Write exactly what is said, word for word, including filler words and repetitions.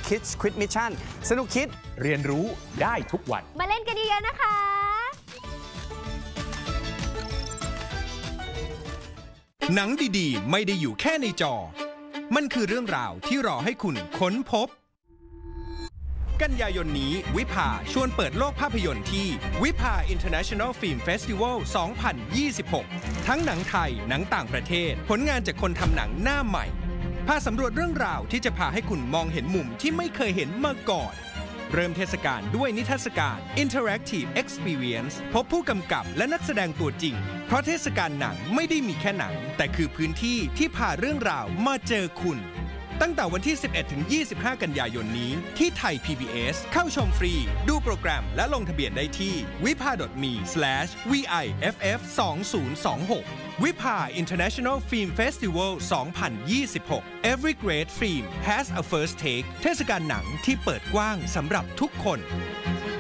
Kids Quiz Mission สนุกคิดเรียนรู้ได้ทุกวันมาเล่นกันเยอะๆนะคะหนังดีๆไม่ได้อยู่แค่ในจอมันคือเรื่องราวที่รอให้คุณค้นพบกันยายนนี้วิภาชวนเปิดโลกภาพยนตร์ที่วิภา International Film Festival สองพันยี่สิบหก ทั้งหนังไทยหนังต่างประเทศผลงานจากคนทำหนังหน้าใหม่พาสำรวจเรื่องราวที่จะพาให้คุณมองเห็นมุมที่ไม่เคยเห็นมาก่อนเริ่มเทศกาลด้วยนิทรรศการ Interactive Experience พบผู้กำกับและนักแสดงตัวจริงเพราะเทศกาลหนังไม่ได้มีแค่หนังแต่คือพื้นที่ที่พาเรื่องราวมาเจอคุณตั้งแต่วันที่ สิบเอ็ดถึงยี่สิบห้า กันยายนนี้ที่ไทย พี บี เอส เข้าชมฟรีดูโปรแกรมและลงทะเบียนได้ที่ วิภา ดอท มี สแลช วี ไอ เอฟ เอฟ สองพันยี่สิบหก วิภา International Film Festival สองพันยี่สิบหก Every great film has a first take เทศกาลหนังที่เปิดกว้างสำหรับทุกคน